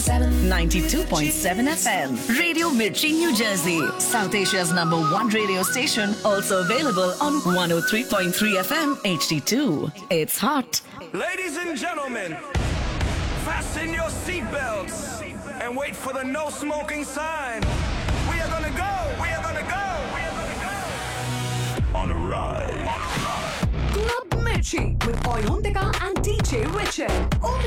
92.7 FM. Radio Mirchi, New Jersey. South Asia's #1 radio station. Also available on 103.3 FM HD2. It's hot. Ladies and gentlemen, fasten your seatbelts and wait for the no smoking sign. We are gonna go. We are gonna go. We are gonna go. On a ride. Club Mirchi with Oyontika and DJ Richard.